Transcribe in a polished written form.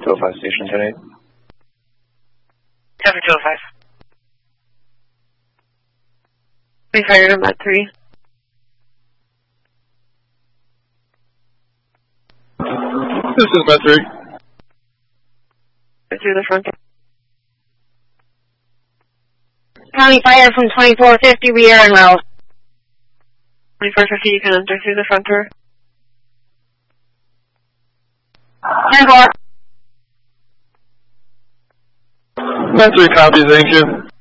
205 station 10-8. Traffic 205. We fired him at 3. This is Met 3. Through the front. County fire from 2450, we are en route. 2450, you can enter through the front door. 10-4. Met 3 copies, thank you.